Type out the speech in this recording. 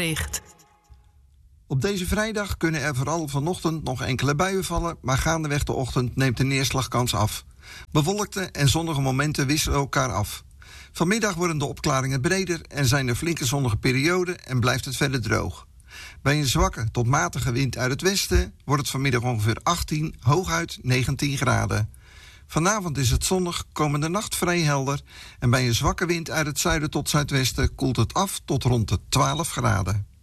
weerbericht. Op deze vrijdag kunnen er vooral vanochtend nog enkele buien vallen, maar gaandeweg de ochtend neemt de neerslagkans af. Bewolkte en zonnige momenten wisselen elkaar af. Vanmiddag worden de opklaringen breder en zijn er flinke zonnige perioden en blijft het verder droog. Bij een zwakke tot matige wind uit het westen wordt het vanmiddag ongeveer 18, hooguit 19 graden. Vanavond is het zonnig, komende nacht vrij helder en bij een zwakke wind uit het zuiden tot zuidwesten koelt het af tot rond de 12 graden.